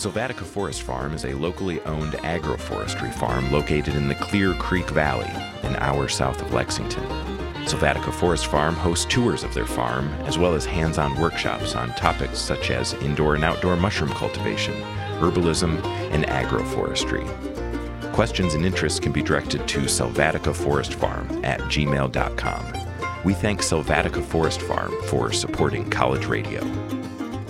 Sylvatica Forest Farm is a locally owned agroforestry farm located in the Clear Creek Valley, an hour south of Lexington. Sylvatica Forest Farm hosts tours of their farm, as well as hands-on workshops on topics such as indoor and outdoor mushroom cultivation, herbalism, and agroforestry. Questions and interests can be directed to sylvaticaforestfarm@gmail.com. We thank Sylvatica Forest Farm for supporting College Radio.